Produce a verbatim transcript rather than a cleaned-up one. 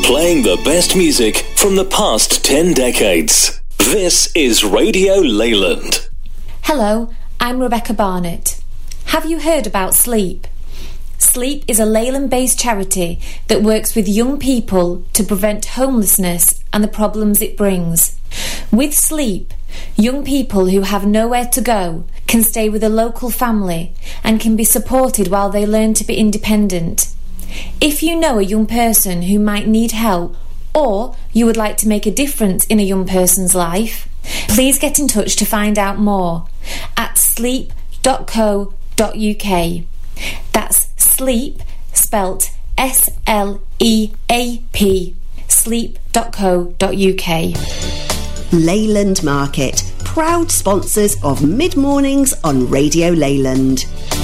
Playing the best music from the past ten decades. This is Radio Leyland. Hello, I'm Rebecca Barnett. Have you heard about Sleep? Sleep is a Leyland-based charity that works with young people to prevent homelessness and the problems it brings. With Sleep, young people who have nowhere to go can stay with a local family and can be supported while they learn to be independent. If you know a young person who might need help, or you would like to make a difference in a young person's life, please get in touch to find out more at sleep dot co dot uk. That's Sleep, spelt S L E A P, sleep dot co dot uk. Leyland Market, proud sponsors of Mid Mornings on Radio Leyland.